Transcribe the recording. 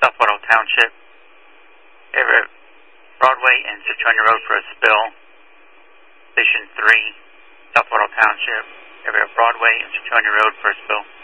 South Waddle Township, area Broadway and Citroney Road for a spill. Station 3, South Waddle Township, area Broadway and Citroney Road for a spill.